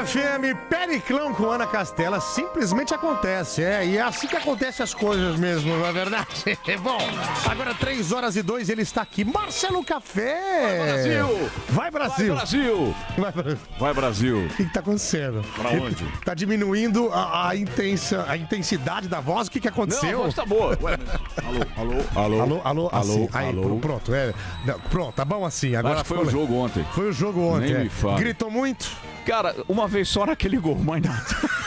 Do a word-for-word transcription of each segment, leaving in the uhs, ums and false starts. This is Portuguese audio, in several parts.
F M, Periclão com Ana Castela simplesmente acontece, é, e é assim que acontecem as coisas mesmo, não é verdade? Bom, agora três horas e dois, ele está aqui, Marcelo Café! Vai Brasil! Vai Brasil! Vai Brasil! Vai, Brasil. Vai Brasil! O que está acontecendo? Pra onde? Tá diminuindo a, a, intensa, a intensidade da voz, o que que aconteceu? Não, a voz tá boa. Ué, alô, alô, alô, alô, alô, assim, alô, aí, alô. Pronto, é, não, pronto, tá bom assim, agora Acho que foi o jogo ontem. Foi o jogo ontem, Nem é. me fala. Gritou muito? Cara, uma vez só naquele gol, mais nada.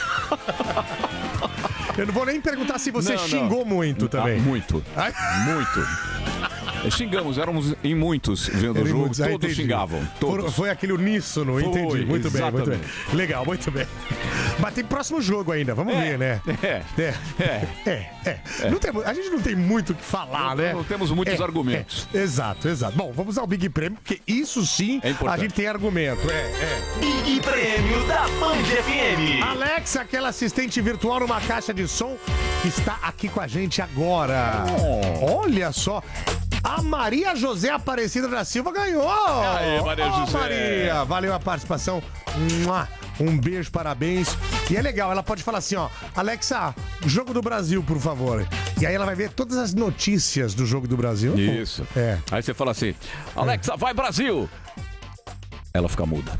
Eu não vou nem perguntar se você Não, não. xingou muito também. Ah, muito, Ai. muito. Xingamos, éramos em muitos vendo o jogo, Muitos, ah, todos entendi. xingavam, Foram- todos. Foi aquele uníssono, Foi, entendi. Muito bem, muito bem. exatamente. Legal, muito bem. Mas tem próximo jogo ainda, vamos É, ver, né? é, É, é. é, é. Não tem, a gente não tem muito o que falar, Não- né? não temos muitos É, argumentos. é. Exato, exato. Bom, vamos ao Big Prêmio, porque isso sim É importante. a gente tem argumento. É, é. Big Prêmio da Band F M. Alexa, aquela assistente virtual numa caixa de som, que está aqui com a gente agora. Olha só. A Maria José Aparecida da Silva ganhou! Aí, Maria Ó, José. Maria, valeu a participação. Mua. Um beijo, parabéns. E é legal, ela pode falar assim, ó, Alexa, jogo do Brasil, por favor. E aí ela vai ver todas as notícias do jogo do Brasil. Isso. É. Aí você fala assim, Alexa, vai Brasil! Ela fica muda.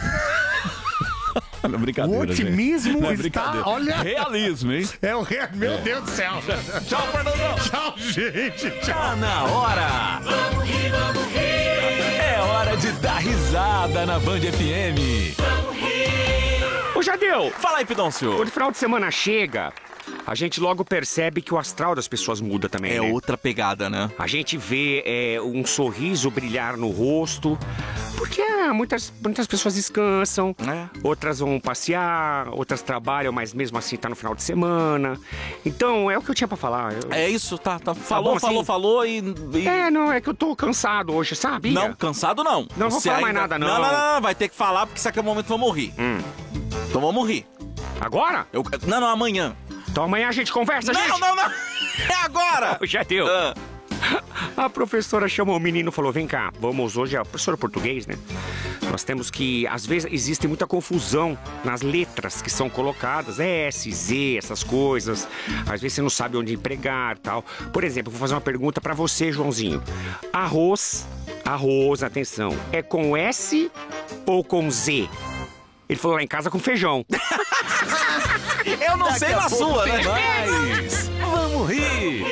Não, O brincadeira, otimismo gente. Não, é está, brincadeira. olha... Realismo, hein? É o real, meu Deus do céu. Tchau, Fernandão! Tchau, gente. Tchau. Tá na hora. Vamos rir, vamos rir. É hora de dar risada na Band F M. Vamos rir. Ô, Jadeu, Fala aí, Pidoncio. quando o final de semana chega, a gente logo percebe que o astral das pessoas muda também, É né? outra pegada, né? A gente vê é, um sorriso brilhar no rosto, porque ah, muitas, muitas pessoas descansam, É. outras vão passear, outras trabalham, mas mesmo assim tá no final de semana. Então, é o que eu tinha pra falar. Eu- É isso, tá. tá. Falou, bom, falou, assim? falou e. e- É, não, é que eu tô cansado hoje, sabe? Não, cansado não. Não vou Você falar mais nada, não. Não, não, não, não, vai ter que falar porque isso aqui é o momento que vamos rir. Hum. Então vamos rir. Agora? Eu... Não, não, amanhã. Então amanhã a gente conversa, Não, gente. não, não. É agora. Ô, Jadeu. Ah, A professora chamou o menino e falou, vem cá, vamos hoje, a professora português, né? Nós temos que, às vezes, existe muita confusão nas letras que são colocadas, S, Z, essas coisas. Às vezes você não sabe onde empregar, tal. Por exemplo, vou fazer uma pergunta pra você, Joãozinho. Arroz, arroz, atenção, é com S ou com Z? Ele falou lá em casa com feijão. eu não sei na sua, né? Mas... Vamos rir.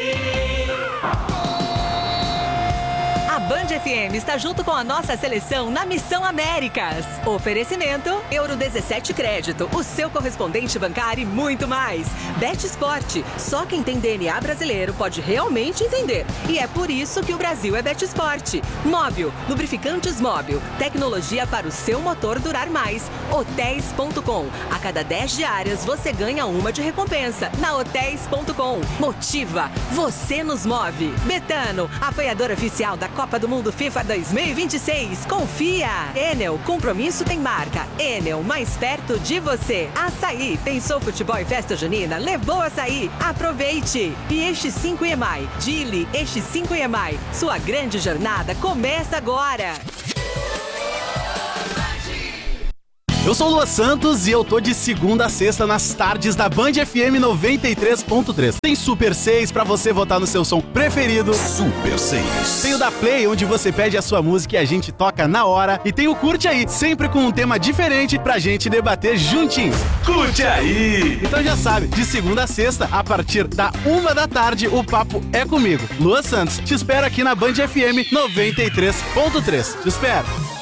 A Band F M está junto com a nossa seleção na Missão Américas. Oferecimento Euro dezessete Crédito, o seu correspondente bancário e muito mais. Bet Sport, só quem tem D N A brasileiro pode realmente entender. E é por isso que o Brasil é Bet Sport. Móbil, lubrificantes Móbil, tecnologia para o seu motor durar mais. Hotéis ponto com, a cada dez diárias você ganha uma de recompensa. Na Hotéis ponto com, motiva, você nos move. Betano, apoiador oficial da Copa do Mundo FIFA dois mil e vinte e seis. Confia! Enel, compromisso tem marca. Enel, mais perto de você. Açaí, pensou futebol e festa junina? Levou açaí. Aproveite! E Eixo cinco E M I. Dili, Eixo cinco E M I. Sua grande jornada começa agora. Eu sou o Lua Santos e eu tô de segunda a sexta nas tardes da Band F M noventa e três ponto três. Tem Super seis pra você votar no seu som preferido. Super seis. Tem o da Play, onde você pede a sua música e a gente toca na hora. E tem o Curte Aí, sempre com um tema diferente pra gente debater juntinhos. Curte aí. Então já sabe, de segunda a sexta, a partir da uma da tarde, o papo é comigo. Lua Santos, te espero aqui na Band F M noventa e três ponto três. Te espero.